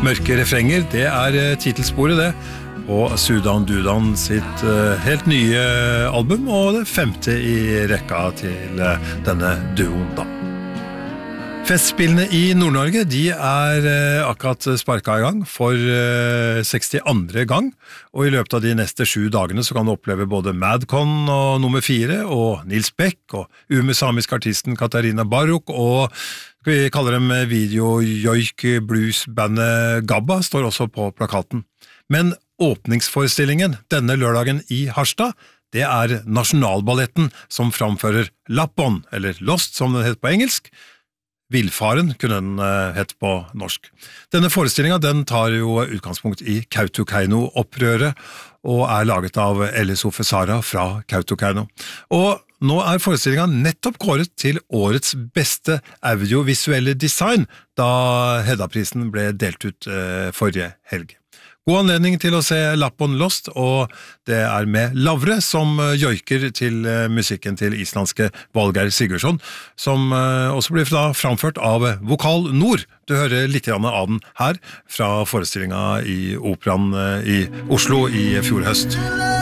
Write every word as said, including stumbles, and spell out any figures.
Mørke refrenger, det er titelsporet det, på Sudan Dudan sitt uh, helt nye album, og det femte i rekka til uh, denne duoen da. Festspillene i Nord-Norge, de er uh, akkurat sparket i gang for uh, sekstiandre gang, og i løpet av de neste sju dagene så kan du oppleve både Madcon og nummer fire, og Nils Beck, og umesamisk artisten Katarina Barok, og vi kaller dem video-joik bluesbandet Gabba, står også på plakaten. Men åpningsforestillingen denne lørdagen i Harstad, det er Nasjonalballetten som framfører Lappon, eller Lost som den heter på engelsk. Villfaren kunne den uh, hett på norsk. Denne forestillingen den tar jo utgangspunkt i Kautokeino-opprøret og er laget av Ellis Ofesara fra Kautokeino. Og nå er forestillingen nettopp kåret til årets beste audiovisuelle design da Hedda-prisen ble delt ut uh, forrige helg. God anledning til å se Lappon Lost, og det er med Lavre som joiker til musikken til islandske Valgeir Sigurdsson, som også blir da framført av Vokal Nord. Du hører litt av den her fra forestillingen i Operaen i Oslo i fjor høst.